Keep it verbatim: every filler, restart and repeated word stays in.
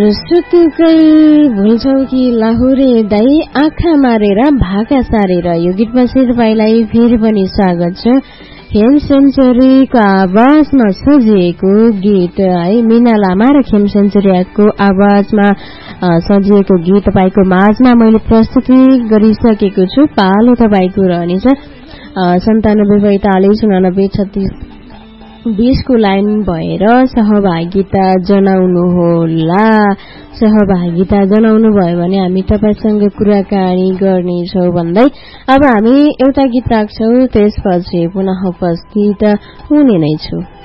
सुतुकै भुल्छौ कि लाहुरे दाई आँखा मारेर भाका सारेर यो गीतमा शेरपाईलाई फेरि पनि स्वागत छ। खेम सेन्चुरीको आवाजमा सजिएको गीत है, मिना लामा र खेम सेन्चुरीको आवाजमा सजिएको गीत तपाईँको माझमा मैले प्रस्तुति गरिसकेको छु। पालो तपाईँको रहनेछ सन्तानब्बे पैंतालिस उनानब्बे छत्तीस बीसको लाइन भएर सहभागिता जनाउनुहोला। सहभागिता जनाउनु भयो भने हामी तपाईसँग कुराकानी गर्नेछौँ भन्दै अब हामी एउटा गीत राख्छौँ, त्यसपछि पुनः उपस्थित हुने नै छु।